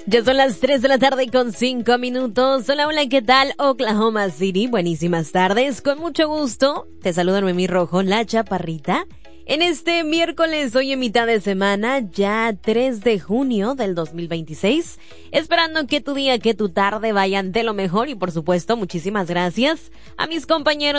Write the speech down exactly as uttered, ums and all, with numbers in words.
Ya son las tres de la tarde con cinco minutos. Hola, hola, ¿qué tal? Oklahoma City, buenísimas tardes. Con mucho gusto, te saluda Noemí Rojo, la chaparrita. En este miércoles, hoy en mitad de semana, ya tres de junio del dos mil veintiséis. Esperando que tu día, que tu tarde vayan de lo mejor y por supuesto, muchísimas gracias a mis compañeros